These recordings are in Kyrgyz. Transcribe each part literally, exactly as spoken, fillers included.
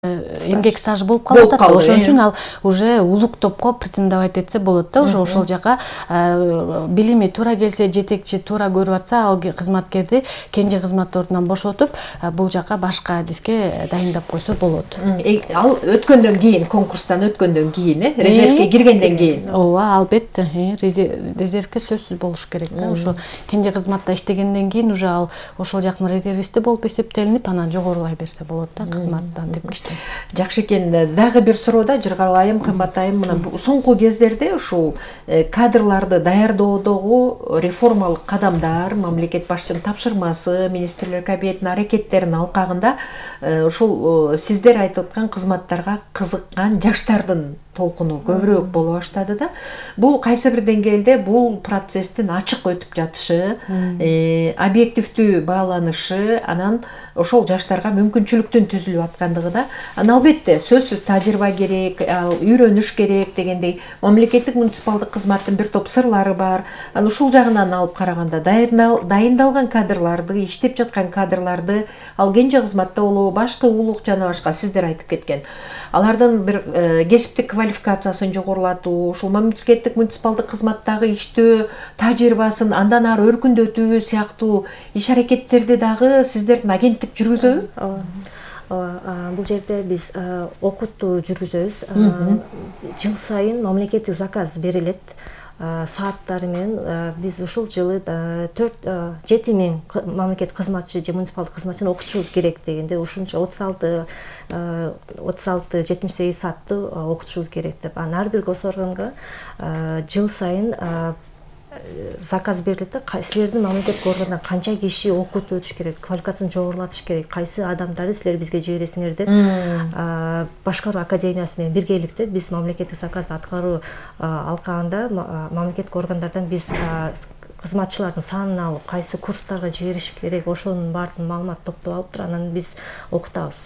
эмгек стажы болуп калып атат. Ошон үчүн ал уже улук топко претендовать этсе болот да, уже ошол жака билими туура келсе, жетекчи туура көрүп атса, ал кызматкерди кенже кызмат ордунан бошотуп, бул жака башка адиске дайындап койсо болот. Ал өткөндөн кийин, конкурстан өткөндөн кийин, э, резервге киргенден кийин. Ооба, албетте, резервге сөзсүз болуш керек да. Ошо кенже кызматта иштегенден кийин уже ал ошол жактын резервисти болуп эсептелинип, анан жогорулай берсе болот да кызматтан тепкичтен. Жакшы экен. Дагы бир суроода Жыргал айым, Кымбат айым, мына соңку кездерде ушул кадрларды даярдоодогу реформалык кадамдар, мамлекет башчынын тапшырмасы, министрлер кабинетинин аракеттеринин алкагында ушул сиздер айтып аткан кызматтарга кызыккан жаштардын толкуну көбүрөөк боло баштады да. Бул кайсы бир деңгээлде бул процесстин ачык өтүп жатышы, объективдүү бааланышы, анан ошол жаштарга мүмкүнчүлүктүн түзүлүп аткандыгы да. Анан албетте сөзсүз тажрыйба керек, үйрөнүш керек дегендей мамлекеттик муниципалдык кызматтын бир топ сырлары бар. Анан ушул жагынан алып караганда дайындалган кадрларды, иштеп жаткан кадрларды, ал кенже кызматта болобу, башка улук жана башка сиздер айтып кеткен, алардын бир кесиптик квалификациясын жогорулатуу, ушул мамлекеттик муниципалдык кызматтагы иштөө тажрыйбасын андан ары өркүндөтүү сыяктуу иш аракеттерди дагы сиздердин агенттик жүргүзөбү? Бул жерде биз окутту жүргүзөбүз. Жыл сайын мамлекеттик заказ берилет. Сааттары менен биз ушул жылы төрт жети миң мамлекеттик кызматчы же муниципалдык кызматчыны окутушубуз керек дегенде, ушунча отуз алты жетимиш сегиз саатты окутушубуз керек деп. Анан ар бир гос органга жыл сайын заказ берилет да, силердин мамлекеттик органдан канча киши окутуп өтүш керек, квалификациясын жогорулатыш керек, кайсы адамдарды силер бизге жибересиңер деп башкаруу академиясы менен биргеликте биз мамлекеттик заказды аткаруу алкагында мамлекеттик органдардан биз кызматчылардын санын алып, кайсы курстарга жибериш керек, ошонун баардыгын маалымат топтоп алып туруп анан биз окутабыз.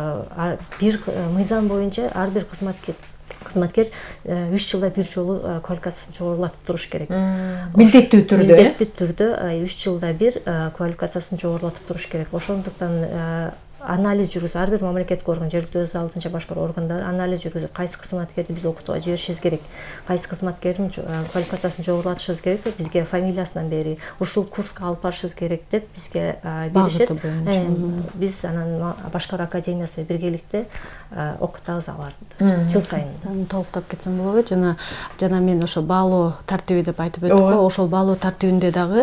Бир мыйзам боюнча ар бир кызматкер кызматкер үч жылда бир жолу квалификациясын жогорулатып туруш керек. Милдеттүү түрдө. Милдеттүү түрдө үч жылда бир квалификациясын жогорулатып туруш керек. Ошондуктан анализ жүргүзүп, ар бир мамлекеттик орган, жергиликтүү өз алдынча башкаруу органдары анализ жүргүзүп, кайсы кызматкерди биз окутууга жиберишибиз керек, кайсы кызматкердин квалификациясын жогорулатышыбыз керек деп бизге фамилиясынан бери ушул курска алып барышыбыз керек деп бизге беришет. Биз анан башкаруу академиясы менен биргеликте окутабыз аларды жыл сайын. Толуктап кетсем болобу? Жана жана мен ошо баалоо тартиби деп айтып өттүк го, ошол баалоо тартибинде дагы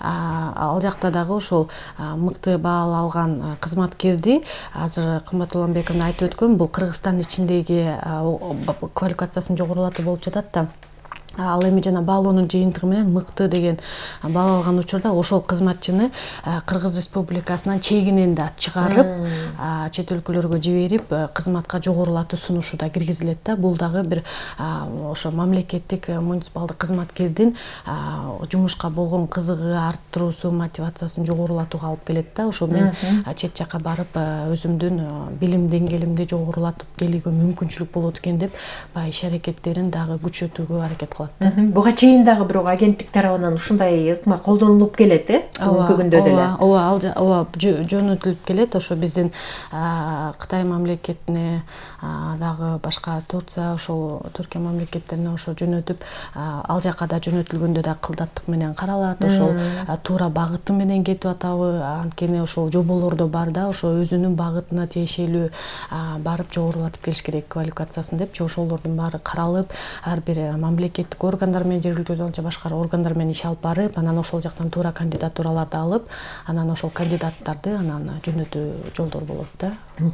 ал жакта дагы ошол мыкты баал алган кызматкерди азыр Кымбат Уланбековдун айтып өткөн, бул Кыргызстан ичиндеги квалификациясын жогорулатуу болуп жатат да. Ал эми жана баалоонун жыйынтыгы менен мыкты деген баал алган учурда ошол кызматчыны Кыргыз Республикасынан чегинен да чыгарып, чет өлкөлөргө жиберип, кызматка жогорулатуу сунушу да киргизилет да. Бул дагы бир ошо мамлекеттик муниципалдык кызматкердин жумушка болгон кызыгы арттыруусу, мотивациясын жогорулатууга алып келет да. Ошо мен чет жака барып өзүмдүн билим деңгээлимди жогорулатып келүүгө мүмкүнчүлүк болот экен деп баягы иш аракеттерин дагы күчөтүүгө аракет кылат. Буга чейин дагы бирок агенттик тарабынан ушундай ыкма колдонулуп келет, э? Бүгүнкү күндө деле. Ооба, ал ооба жөнөтүлүп келет. Ошо биздин Кытай мамлекетине дагы башка Турция, ошол Түркия мамлекеттерине ошо жөнөтүп, ал жака да жөнөтүлгөндө да кылдаттык менен каралат. Ошол туура багыты менен кетип атабы? Анткени ошол жоболордо бар да, ошо өзүнүн багытына тиешелүү барып жогорулатып келиш керек квалификациясын деп, ошолордун баары каралып, ар бир мамлекеттик органдар менен жергиликтүү өз алдынча башкаруу органдар менен иш алып барып, анан ошол жактан туура кандидатураларды алып, анан ошол кандидаттарды анан жөнөтүү жолдор болот да.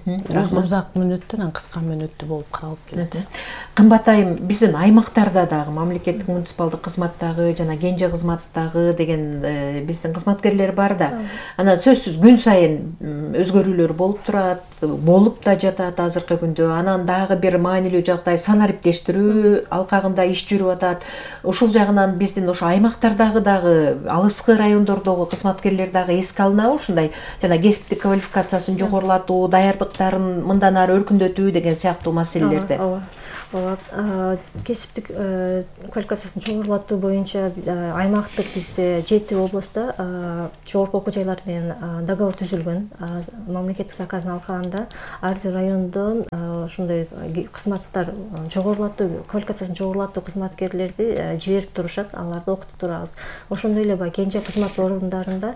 Узак мөөнөттүү, анан кыска мөөнөттүү болуп каралып келет. Кымбат айым, биздин аймактарда дагы мамлекеттик муниципалдык кызматтагы жана кенже кызматтагы деген биздин кызматкерлер бар да. Анан сөзсүз күн сайын өзгөрүүлөр болуп турат, болуп да жатат азыркы күндө. Анан дагы бир маанилүү жагдай санариптештирүү алкагында иш жүрүп атат. Ушул жагынан биздин ошо аймактардагы дагы алыскы райондордогу кызматкерлер дагы эске алынабы ушундай жана кесиптик квалификациясын жогорулатуу, даярдыктарын мындан ары өркүндөтүү деген сыяктуу маселелерди. ооба кесиптик квалификациясын жогорулатуу боюнча аймактык бизде жети областта жогорку окуу жайлар менен договор түзүлгөн. Мамлекеттик заказын алганда ар бир райондон ошондой кызматтар жогорулатуу квалификациясын жогорулатуу кызматкерлерди жиберип турушат, аларды окутуп турабыз. Ошондой эле баягы кенже кызмат орундарында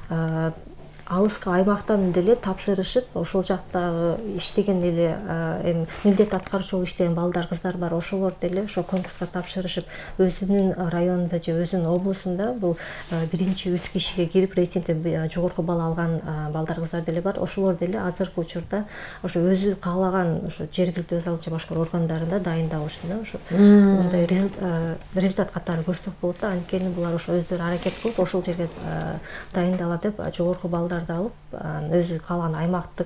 алыска аймактан деле тапшырышып, ошол жактагы иштеген эле эми милдет аткаруучу болуп иштеген балдар, кыздар бар. Ошолор деле ошо конкурска тапшырышып, өзүнүн районунда же өзүнүн облусунда бул биринчи үч кишиге кирип рейтингде жогорку балл алган балдар, кыздар деле бар. Ошолор деле азыркы учурда ошо өзү каалаган ошо жергиликтүү өз алдынча башкаруу органдарында дайындалышында ошо мындай результат катары көрсөк болот. Анткени булар ошо өздөрү аракет кылып ошол жерге дайындалат деп жогорку балдар алып, өзү калган аймактык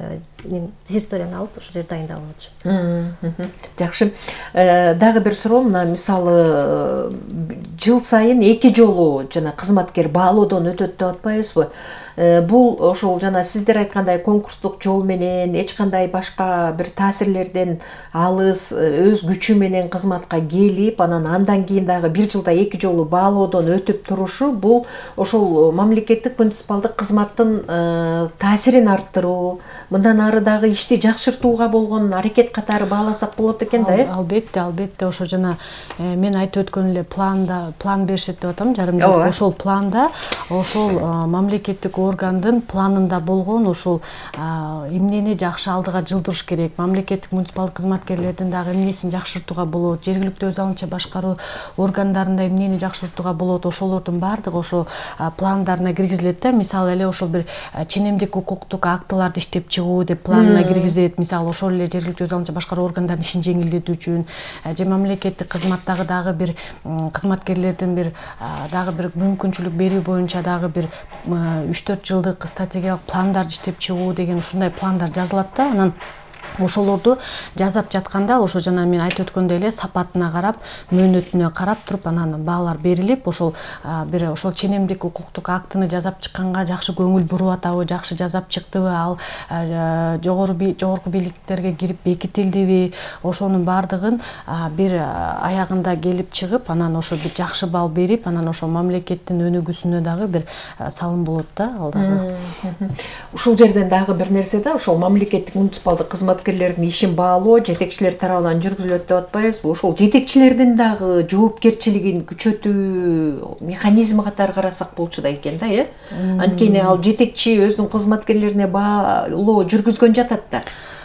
территорияны алып ошол жерде дайындалып атышат. Жакшы. Дагы бир суроо, мына мисалы жыл сайын эки жолу жана кызматкер баалоодон өтөт деп атпайбызбы? Бул ошол жана сиздер айткандай конкурстук жол менен эч кандай башка бир таасирлерден алыс өз күчү менен кызматка келип, анан андан кийин дагы бир жылда эки жолу баалоодон өтүп турушу, бул ошол мамлекеттик муниципалдык кызматтын таасирин арттыруу, мындан ары дагы ишти жакшыртууга болгон аракет катары бааласак болот экен да, э? Албетте, албетте, ошо жана мен айтып өткөн эле планда, план беришет деп атам, жарым жыл. Ошол планда, ошол мамлекеттик органдын планында болгон ошол эмнени жакшы алдыга жылдырыш керек, мамлекеттик муниципалдык кызматкерлердин дагы эмнесин жакшыртууга болот, жергиликтүү өз алдынча башкаруу органдарында эмнени жакшыртууга болот, ошолордун баардыгы ошол пландарына киргизилет да. Мисалы эле ошол бир ченемдик укуктук актыларды иштеп чыгуу деп планына киргизет. Мисалы ошол эле жергиликтүү өз алдынча башкаруу органдарынын ишин жеңилдетүү үчүн же мамлекеттик кызматтагы дагы бир кызматкерлердин бир дагы бир мүмкүнчүлүк берүү боюнча дагы бир үч төрт жылдык стратегиялык пландарды иштеп чыгуу деген ушундай пландар жазылат да. Анан ошолорду жазап жатканда ошо жана мен айтып өткөндөй эле сапатына карап, мөөнөтүнө карап туруп анан баалар берилип, ошол бир ошол ченемдик укуктук актыны жасап чыкканга жакшы көңүл буруп атабы, жакшы жасап чыктыбы, ал жогору жогорку бийликтерге кирип бекитилдиби, ошонун баардыгын бир аягында келип чыгып, анан ошо бир жакшы балл берип, анан ошо мамлекеттин өнүгүүсүнө дагы бир салым болот да, ал дагы. Ушул жерден дагы бир нерсе да, ошол мамлекеттик муниципалдык кызмат ишин баалоо жетекчилер тарабынан жүргүзүлөт деп атпайбызбы? Ошол жетекчилердин дагы жоопкерчилигин күчөтүү механизми катары карасак болчу да экен да, э? Анткени ал жетекчи өзүнүн кызматкерлерине баалоо жүргүзгөн жатат да.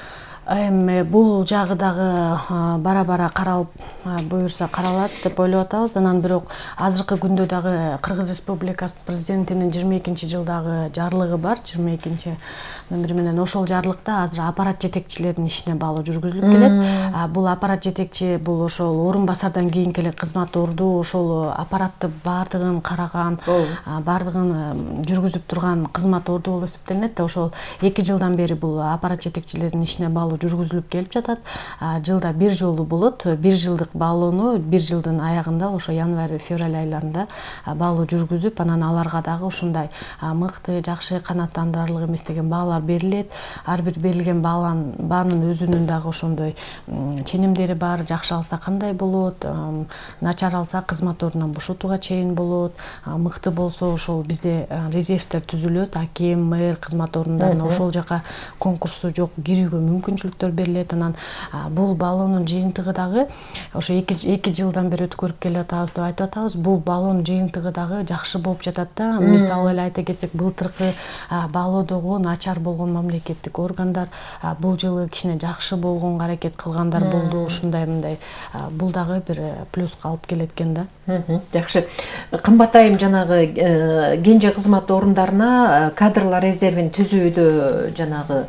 Эми бул жагы дагы бара-бара каралып, буюрса каралат деп ойлоп атабыз. Анан бирок азыркы күндө дагы Кыргыз Республикасынын президентинин жыйырма экинчи жылдагы жарлыгы бар, жыйырма экинчи номер менен. Ошол жарлыкта азыр аппарат жетекчилеринин ишине баалуу жүргүзүлүп келет. Бул аппарат жетекчи бул ошол орун басардан кийинки эле кызмат орду, ошол аппаратты баардыгын караган, баардыгын жүргүзүп турган кызмат орду болуп эсептелинет да. Ошол эки жылдан бери бул аппарат жетекчилеринин ишине баалуу жүргүзүлүп келип жатат. Жылда бир жолу болот. бир жылдык баалоону бир жылдын аягында ошо январь февраль айларында баалоо жүргүзүп, анан аларга дагы ушундай мыкты, жакшы, канааттандырарлык эмес деген баалар берилет. Ар бир берилген баанын өзүнүн дагы ошондой ченемдери бар. Жакшы алса кандай болот, начар алса кызмат ордунан бошотууга чейин болот. Мыкты болсо ошол бизде резервтер түзүлөт, аким, мэр кызмат ордундарына ошол жака конкурсу жок кирүүгө мүмкүнчүлүктөр берилет. Анан бул баалоонун жыйынтыгы дагы ошо эки жылдан бери өткөрүп келип атабыз деп айтып атабыз. Бул баалоонун жыйынтыгы дагы жакшы болуп жатат да. Мисалы эле айта кетсек, былтыркы баалоодогу начар болгон мамлекеттик органдар бул жылы кичине жакшы болгонго аракет кылгандар болду. Ушундай мындай бул дагы бир плюска алып келет экен да. Жакшы. Кымбатайым, жанагы кенже кызмат орундарына кадрлар резервин түзүүдө жанагы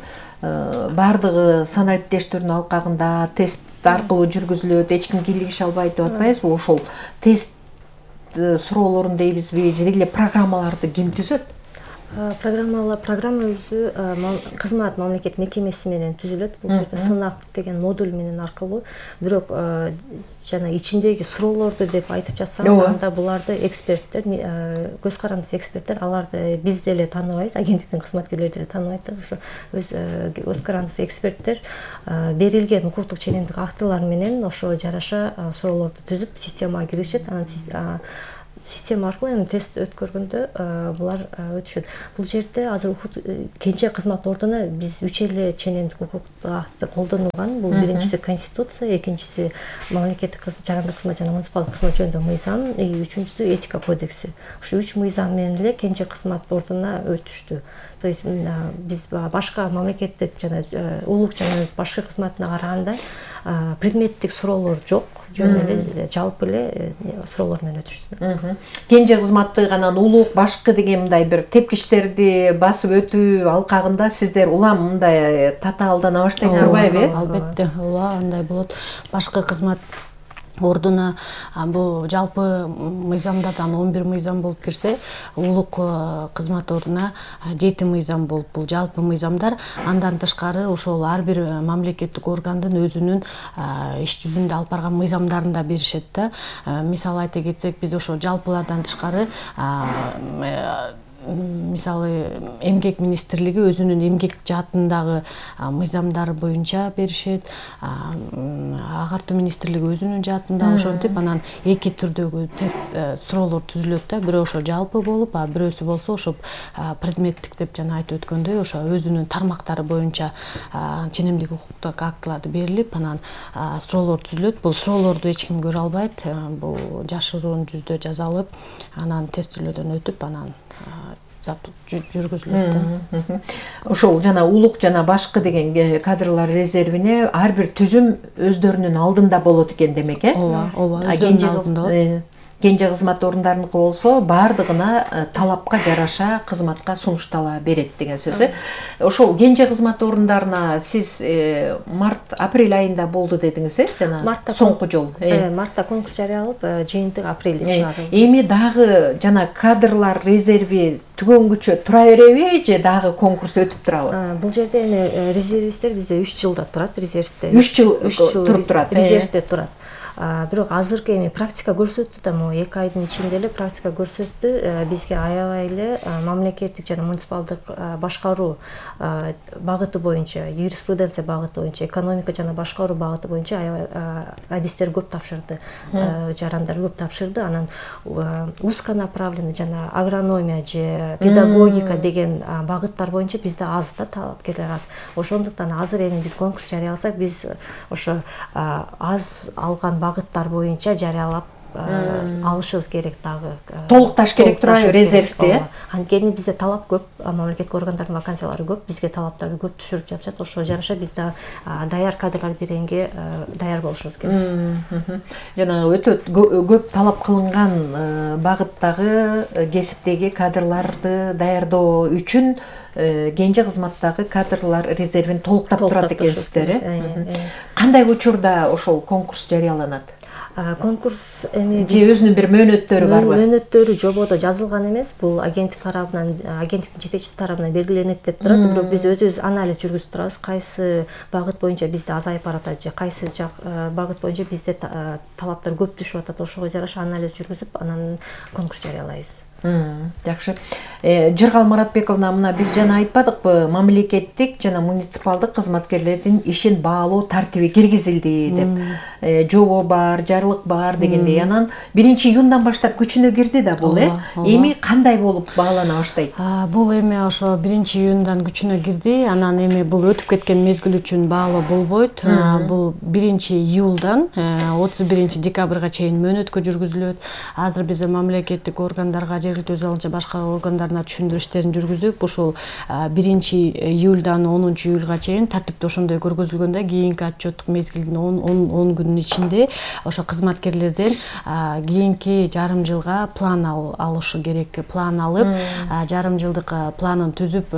баардыгы санариптештөрдүн алкагында тест аркылуу жүргүзүлөт, эч ким кийлигише албайт деп атпайбызбы? Ошол тест суроолорун дейбизби, же деле программаларды ким түзөт? программалар программа өзү кызмат мамлекет мекемеси менен түзүлөт. Бул жерде сынак деген модуль менен аркылуу. Бирок жана ичиндеги суроолорду деп айтып жатсаңыз, анда буларды эксперттер, көз карандысы эксперттер, аларды биз деле тааныбайбыз, агенттиктин кызматкерлери деле тааныбайт. Ошо өз көз карандысы эксперттер берилген укуктук ченемдик актылар менен ошо жараша суроолорду түзүп системага киришет. Анан система аркылуу эми тест өткөргөндө булар өтүшөт. Бул жерде азыр кенже кызмат ордуна биз үч эле ченемдик укуктук акты колдонулган. Бул биринчиси конституция, экинчиси мамлекеттик жарандык кызмат жана муниципалдык кызмат жөнүндө мыйзам, үчүнчүсү этика кодекси. Ушу үч мыйзам менен эле кенже кызмат ордуна өтүштү. То есть биз башка мамлекеттик жана улук жана башкы кызматына караганда предметтик суроолор жок, жөн эле жалпы эле суроолор менен өтүштү. Кенже кызматтыгынан улук башкы деген мындай бир тепкичтерди басып өтүү алкагында сиздер улам мындай татаалдана баштайт турбайбы? Албетте, ооба, андай болот. Башкы кызмат ордуна бул жалпы мыйзамдардан он бир мыйзам болуп кирсе, улук кызмат ордуна жети мыйзам болуп, бул жалпы мыйзамдар. Андан тышкары ошол ар бир мамлекеттик органдын өзүнүн иш жүзүндө алып барган мыйзамдарын да беришет да. Мисалы айта кетсек, биз ошо жалпылардан тышкары мисалы эмгек министрлиги өзүнүн эмгек жаатындагы мыйзамдары боюнча беришет, агартуу министрлиги өзүнүн жаатында ошентип анан эки түрдөгү тест суроолор түзүлөт да. Бирөө ошо жалпы болуп, а бирөөсү болсо ошо предметтик деп жана айтып өткөндөй ошо өзүнүн тармактары боюнча ченемдик укуктук актыларды берилип, анан суроолор түзүлөт. Бул суроолорду эч ким көрө албайт. Бул жашыруун жүздө жазалып, анан тестилөөдөн өтүп, анан жүргүзүлөт. Ошол жана улук жана башкы деген кадрлар резервине ар бир түзүм өздөрүнүн алдында болот экен демек, э? Ооба, ооба, өздөрүнүн алдында. Кенже кызмат орундарыныкы болсо баардыгына талапка жараша кызматка сунуштала берет деген сөз. Ошол кенже кызмат орундарына сиз март апрель айында болду дедиңиз, э? Жана соңку жолу. Мартта конкурс жарыялып, жыйынтык апрелде чыгарылды. Эми дагы жана кадрлар резерви түгөнгүчө тура береби же дагы конкурс өтүп турабы? Бул жерде эми резервисттер бизде үч жылда турат, резервде. үч жыл туруп турат. Резервде турат. Бирок азыркы эми практика көрсөттү да, могу эки айдын ичинде эле практика көрсөттү, бизге аябай эле мамлекеттик жана муниципалдык башкаруу багыты боюнча, юриспруденция багыты боюнча, экономика жана башкаруу багыты боюнча аябай адистер көп тапшырды, жарандар көп тапшырды. Анан узконаправленный жана агрономия же педагогика деген багыттар боюнча бизде аз да, талапкерлер аз. Ошондуктан азыр эми биз конкурс жарыяласак, биз ошо аз алган багыттар боюнча жарыялап алышыбыз керек дагы. Толукташ керек турабы резервди? Анткени бизде талап көп, мамлекеттик органдардын вакансиялары көп, бизге талаптарды көп түшүрүп жатышат. Ошо жараша биз да даяр кадрлар беренге даяр болушубуз керек. Жана өтө көп талап кылынган багыттагы кесиптеги кадрларды даярдоо үчүн кенже кызматтагы кадрлар резервин толуктап турат экенсиздер, э? Кандай учурда ошол конкурс жарыяланат? Конкурс эми же өзүнүн бир мөөнөттөрү барбы? Мөөнөттөрү жободо жазылган эмес. Бул агенттик тарабынан, агенттиктин жетекчиси тарабынан белгиленет деп турат. Бирок биз өзүбүз анализ жүргүзүп турабыз. Кайсы багыт боюнча бизде азайып баратат же кайсы багыт боюнча бизде талаптар көп түшүп атат. Ошого жараша анализ жүргүзүп, анан конкурс жарыялайбыз. Жакшы. Жыргал Маратбековна, мына биз жана айтпадыкпы, мамлекеттик жана муниципалдык кызматкерлердин ишин баалоо тартиби киргизилди деп. Жобо бар, жарлык бар дегендей. Анан биринчи июндан баштап күчүнө кирди да бул, э? Эми кандай болуп баалана баштайт? Бул эми ошо биринчи июндан күчүнө кирди. Анан эми бул өтүп кеткен мезгил үчүн баалоо болбойт. Бул биринчи июлдан отуз биринчи декабрга чейин мөөнөткө жүргүзүлөт. Азыр биз мамлекеттик органдарга, жергиликтүү өз алынча башка органдарына түшүндүрүү иштерин жүргүзүп, ушул биринчи июлдан онунчу июлга чейин тартипте ошондой көргөзүлгөн да. Кийинки отчеттук мезгилдин он күнүнүн ичинде ошо кызматкерлерден кийинки жарым жылга план алышы керек. План алып, жарым жылдык планын түзүп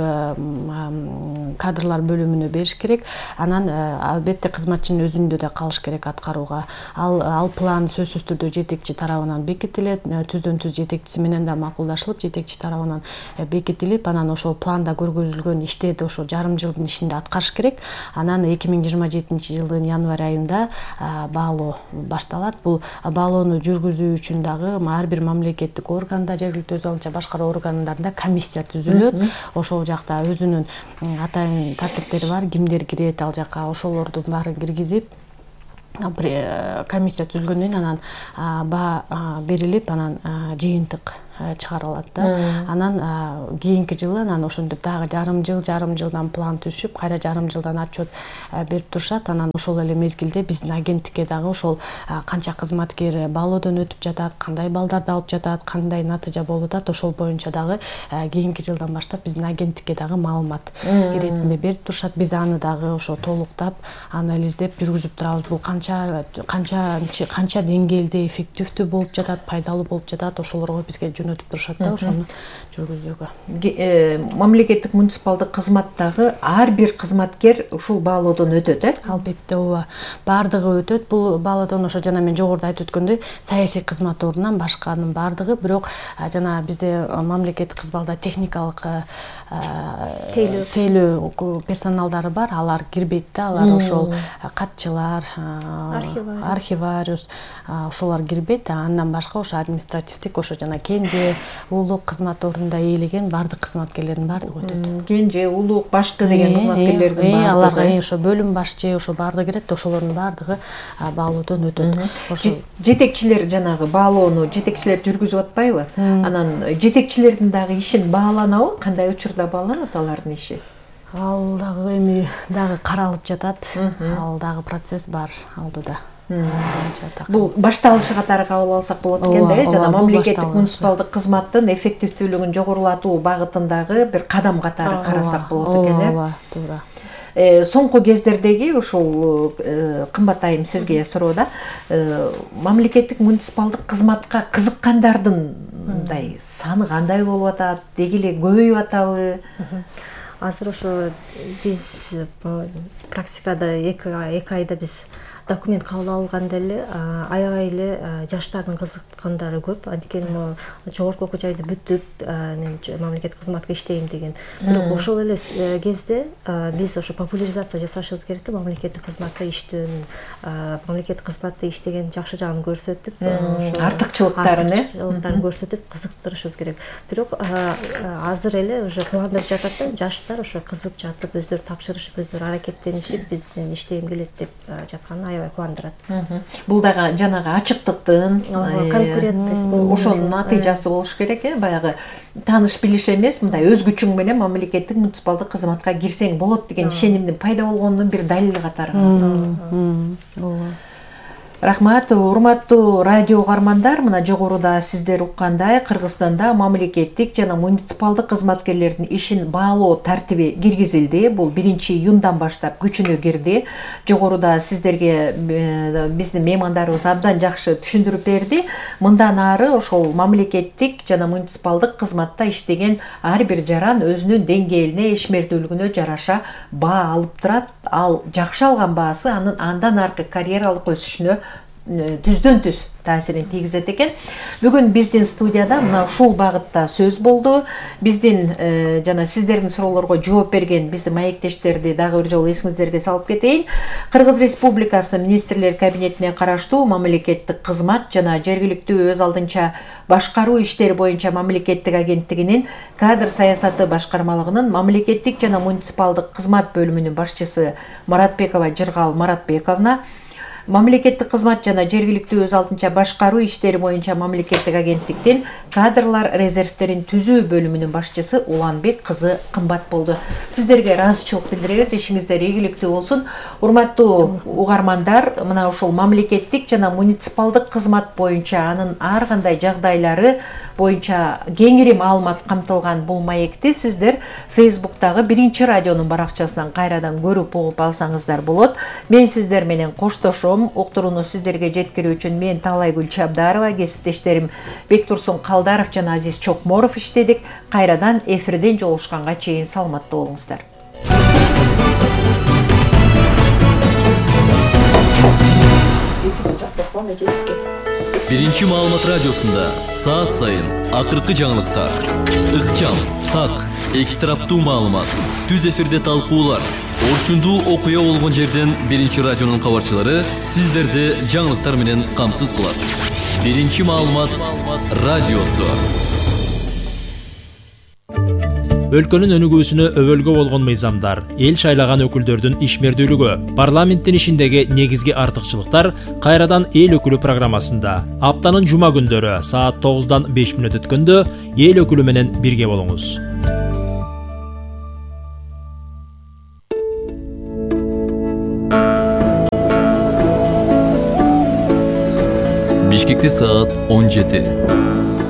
кадрлар бөлүмүнө бериш керек. Анан албетте кызматчынын өзүндө да калыш керек аткарууга. Ал ал план сөзсүз түрдө жетекчи тарабынан бекитилет. Түздөн түз жетекчиси менен да макулдашылып жетекчи тарабынан бекитилип, анан ошол планда көргөзүлгөн иштерди ошо жарым жылдын ичинде аткарыш керек. Анан эки миң жыйырма жетинчи жылдын январь айында баалоо башталат. Бул баалоону жүргүзүү үчүн дагы ар бир мамлекеттик органда, жергиликтүү өз алдынча башкаруу органдарында комиссия түзүлөт. Ошол жакта өзүнүн атайын тартиптери бар, кимдер кирет ал жакка, ошолордун баарын киргизип комиссия түзүлгөндөн кийин анан баа берилип, анан жыйынтык чыгарылат да. Анан кийинки жылы анан ошентип дагы жарым жыл, жарым жылдан план түшүп, кайра жарым жылдан отчет берип турушат. Анан ошол эле мезгилде биздин агенттикке дагы ошол канча кызматкер баалоодон өтүп жатат, кандай балдарды алып жатат, кандай натыйжа болуп атат, ошол боюнча дагы кийинки жылдан баштап биздин агенттикке дагы маалымат иретинде берип турушат. Биз аны дагы ошо толуктап, анализдеп жүргүзүп турабыз. Бул канча канча канча деңгээлде эффективдүү болуп жатат, пайдалуу болуп жатат, ошолорго бизге өтүп турушат да, ошону жүргүзүүгө. Мамлекеттик муниципалдык кызматтагы ар бир кызматкер ушул баалоодон өтөт, э? Албетте, ооба. Бардыгы өтөт. Бул баалоодон ошо жана мен жогоруда айтып өткөндөй, саясий кызмат ордунан башканын бардыгы, бирок жана бизде мамлекеттик кызматта техникалык тейлөө персоналдары бар, алар кирбейт да, алар ошол катчылар, архивариус, ошолор кирбейт. Андан башка ошо административдик, ошо жана кенже, улук кызмат ордунда ээлеген бардык кызматкерлердин бардыгы өтөт. Кенже, улук, башкы деген кызматкерлердин бардыгы. Аларга ошо бөлүм башчы, ошо бардыгы кирет, ошолордун бардыгы баалоодон өтөт. Жетекчилер жанагы баалоону жетекчилер жүргүзүп атпайбы? Анан жетекчилердин дагы ишин бааланабы? Кандай учурда бааланат алардын иши? Ал дагы эми дагы каралып жатат. Ал дагы процесс бар алдыда. Бул башталышы катары кабыл алсак болот экен да, жана мамлекеттик муниципалдык кызматтын эффективдүүлүгүн жогорулатуу багытындагы бир кадам катары карасак болот экен, э? Ооба, туура. Соңку кездердеги ушул кымбатайым сизге суроо да, мамлекеттик муниципалдык кызматка кызыккандардын мындай саны кандай болуп атат, деги эле көбөйүп атабы? Азыр ошо биз практикада эки айда биз документ кабыл алганда эле аябай эле жаштардын кызыккандары көп. Анткени жогорку окуу жайды бүтүп, мен мамлекеттик кызматка иштейм деген. Бирок ошол эле кезде биз ошо популяризация жасашыбыз керек да, мамлекеттик кызматта иштөөнүн, мамлекеттик кызматта иштеген жакшы жагын көрсөтүп, артыкчылыктарын, э, артыкчылыктарын көрсөтүп кызыктырышыбыз керек. Бирок азыр эле уже кубандырып жатат да, жаштар ошо кызып жатып, өздөрү тапшырышып, өздөрү аракеттенишип, бизден иштегим келет деп жатканы аябай кубандырат. Бул дагы жанагы ачыктыктын, конкуренттес болуу, ошонун натыйжасы болуш керек, э, баягы тааныш билиш эмес, мындай өз күчүң менен мамлекеттик муниципалдык кызматка кирсең болот деген ишенимдин пайда болгонунун бир далили катары. Ооба. Рахмат, урматтуу радио угармандар, мына жогоруда сиздер уккандай Кыргызстанда мамлекеттик жана муниципалдык кызматкерлердин ишин баалоо тартиби киргизилди. Бул биринчи июндан баштап күчүнө кирди. Жогоруда сиздерге биздин меймандарыбыз абдан жакшы түшүндүрүп берди. Мындан ары ошол мамлекеттик жана муниципалдык кызматта иштеген ар бир жаран өзүнүн деңгээлине, ишмердүүлүгүнө жараша баа алып турат. Ал жакшы алган баасы анын андан аркы карьералык өсүшүнө түздөн түз таасирин тийгизет экен. Бүгүн биздин студияда мына ушул багытта сөз болду. Биздин жана сиздердин суроолорго жооп берген биздин маектештерди дагы бир жолу эсиңиздерге салып кетейин. Кыргыз Республикасы Министрлер Кабинетине караштуу мамлекеттик кызмат жана жергиликтүү өз алдынча башкаруу иштери боюнча мамлекеттик агенттигинин кадр саясаты башкармалыгынын мамлекеттик жана муниципалдык кызмат бөлүмүнүн башчысы Маратбекова Жыргал Маратбековна, мамлекеттик кызмат жана жергиликтүү өз алдынча башкаруу иштери боюнча мамлекеттик агенттиктин кадрлар резервтерин түзүү бөлүмүнүн башчысы Уланбек кызы Кымбат болду. Сиздерге ыраазычылык билдиребиз, ишиңиздер ийгиликтүү болсун. Урматтуу угармандар, мына ушул мамлекеттик жана муниципалдык кызмат боюнча анын ар кандай жагдайлары боюнча кеңири маалымат камтылган бул маекти сиздер Facebook'тагы биринчи радионун баракчасынан кайрадан көрүп угуп алсаңыздар болот. Мен сиздер менен коштошом. Уктурууну сиздерге жеткирүү үчүн мен Талайгүл Чабдарова, кесиптештерим Бектурсун Калдаров жана Азиз Чокморов иштедик. Кайрадан эфирден жолугушканга чейин саламатта болуңуздар. Эфир жактырып койгон эжесизге. Биринчи маалымат радиосунда саат сайын акыркы жаңылыктар, ыкчам, так, эки тараптуу маалымат, түз эфирде талкуулар, орчундуу окуя болгон жерден Биринчи радионун кабарчылары сиздерди жаңылыктар менен камсыз кылат. Биринчи маалымат радиосу. Өлкөнүн өнүгүүсүнө өбөлгө болгон мыйзамдар, эл шайлаган өкүлдөрдүн ишмердүүлүгү, парламенттин ишиндеги негизги артыкчылыктар кайрадан эл өкүлү программасында. Аптанын жума күндөрү саат тогуздан беш мүнөт өткөндө эл өкүлү менен бирге болуңуз. Бишкекте саат он жети.